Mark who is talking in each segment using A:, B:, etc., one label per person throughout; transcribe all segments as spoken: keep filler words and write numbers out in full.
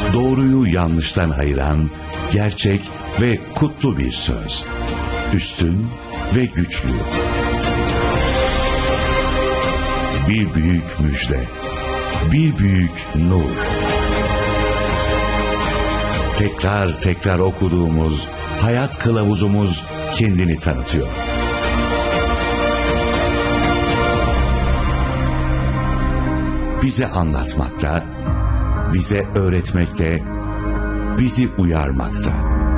A: Doğruyu yanlıştan ayıran gerçek ve kutlu bir söz. Üstün ve güçlü. Bir büyük müjde. Bir büyük nur. Tekrar tekrar okuduğumuz hayat kılavuzumuz kendini tanıtıyor. Bize anlatmakta, bize öğretmekte, bizi uyarmakta.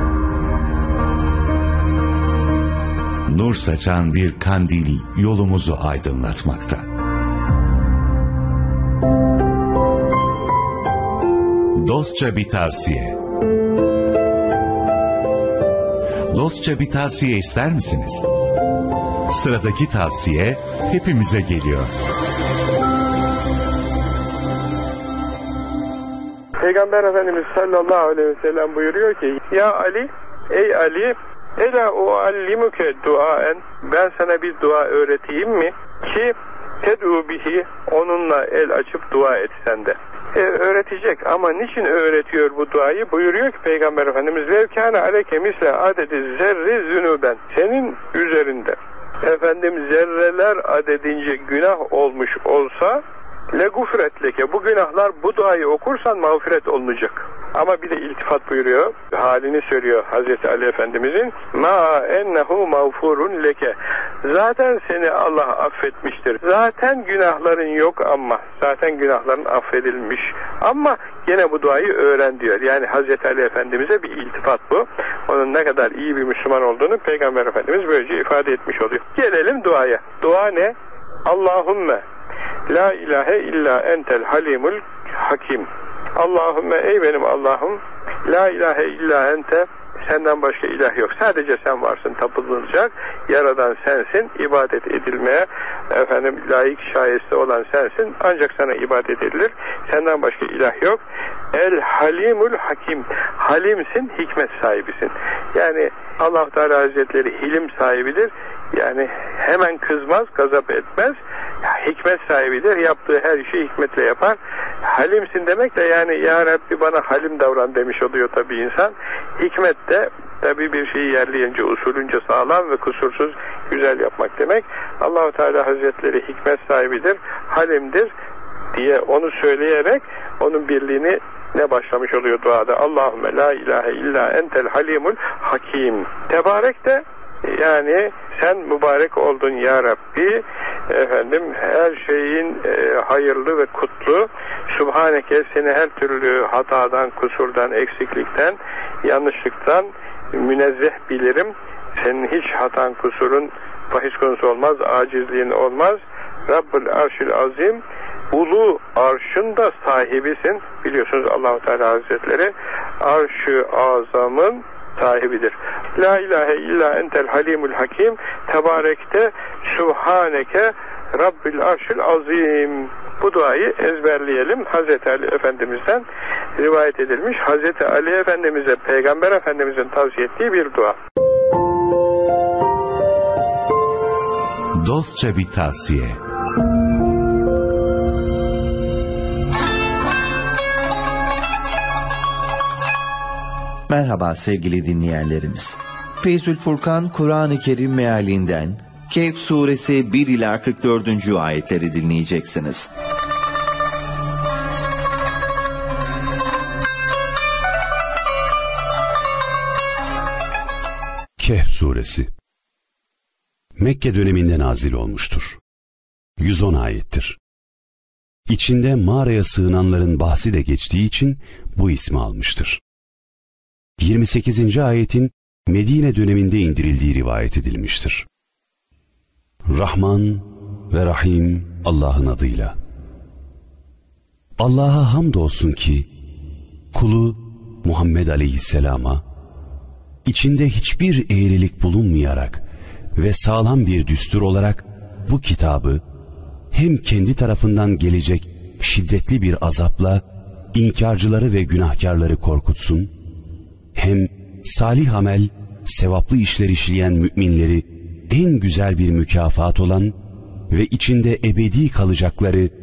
A: Nur saçan bir kandil yolumuzu aydınlatmakta. Dostça bir tavsiye. Dostça bir tavsiye ister misiniz? Sıradaki tavsiye hepimize geliyor.
B: Peygamber Efendimiz sallallahu aleyhi ve sellem buyuruyor ki: Ya Ali, ey Ali, ela uallimuke duaen, ben sana bir dua öğreteyim mi ki ted'u bihi, onunla el açıp dua etsen de. E, öğretecek ama niçin öğretiyor bu duayı? Buyuruyor ki Peygamber Efendimiz: Vevkâne aleyke misle adedi zerri zünüben, senin üzerinde efendim zerreler adedince günah olmuş olsa le gufret leke, bu günahlar bu duayı okursan mağfiret olunacak. Ama bir de iltifat buyuruyor, halini söylüyor Hazreti Ali Efendimizin: ma ennehu mağfurun leke, zaten seni Allah affetmiştir, zaten günahların yok ama zaten günahların affedilmiş ama gene bu duayı öğren diyor. Yani Hazreti Ali Efendimiz'e bir iltifat bu. Onun ne kadar iyi bir Müslüman olduğunu Peygamber Efendimiz böylece ifade etmiş oluyor. Gelelim duaya. Dua ne? Allahümme la ilahe illa entel halimul hakim. Allahümme, ey benim Allah'ım, la ilahe illa ente, senden başka ilah yok. Sadece sen varsın, tapınılacak. Yaradan sensin, ibadet edilmeye efendim layık, şayeste olan sensin. Ancak sana ibadet edilir. Senden başka ilah yok. El halimul hakim. Halimsin, hikmet sahibisin. Yani Allah Teala Hazretleri hilim sahibidir. Yani hemen kızmaz, gazap etmez. Hikmet sahibidir. Yaptığı her işi hikmetle yapar. Halimsin demek de yani ya Rabbi bana halim davran demiş oluyor tabi insan. Hikmet de tabi bir şeyi yerleyince, usulünce sağlam ve kusursuz güzel yapmak demek. Allah-u Teala Hazretleri hikmet sahibidir, halimdir diye onu söyleyerek onun birliğini ne başlamış oluyor duada. Allahümme la ilahe illa entel halimul hakim. Tebarek de yani sen mübarek oldun ya Rabbi, efendim her şeyin e, hayırlı ve kutlu. Subhaneke, seni her türlü hatadan, kusurdan, eksiklikten, yanlışlıktan münezzeh bilirim. Senin hiç hatan, kusurun bahis konusu olmaz, acizliğin olmaz. Rabbül Arşil Azim, ulu arşın da sahibisin. Biliyorsunuz Allah-u Teala Hazretleri arş-ı azamın sahibidir. La ilahe illa entel halimul hakim. Tebarekte Subhaneke Rabbil Arşil Azim. Bu duayı ezberleyelim. Hazreti Ali Efendimiz'den rivayet edilmiş. Hazreti Ali Efendimiz'e Peygamber Efendimiz'in tavsiye ettiği bir dua.
A: Dostça bir tavsiye.
C: Merhaba sevgili dinleyenlerimiz. Feyzül Furkan Kur'an-ı Kerim mealinden Kehf suresi bir ila kırk dördüncü ayetleri dinleyeceksiniz.
D: Kehf suresi Mekke döneminde nazil olmuştur. yüz on ayettir. İçinde mağaraya sığınanların bahsi de geçtiği için bu ismi almıştır. yirmi sekizinci ayetin Medine döneminde indirildiği rivayet edilmiştir. Rahman ve Rahim Allah'ın adıyla. Allah'a hamdolsun ki kulu Muhammed Aleyhisselam'a içinde hiçbir eğrilik bulunmayarak ve sağlam bir düstur olarak bu kitabı hem kendi tarafından gelecek şiddetli bir azapla inkarcıları ve günahkarları korkutsun, hem salih amel, sevaplı işler işleyen müminleri en güzel bir mükafat olan ve içinde ebedi kalacakları